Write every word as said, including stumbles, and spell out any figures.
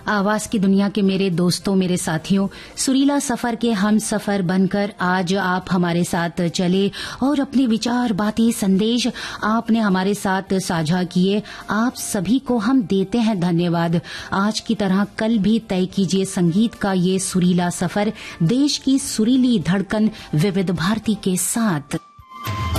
आवाज की दुनिया के मेरे दोस्तों, मेरे साथियों, सुरीला सफर के हम सफर बनकर आज आप हमारे साथ चले और अपने विचार, बातें, संदेश आपने हमारे साथ साझा किए। आप सभी को हम देते हैं धन्यवाद। आज की तरह कल भी तय कीजिए संगीत का ये सुरीला सफर, देश की सुरीली धड़कन विविध भारती के साथ।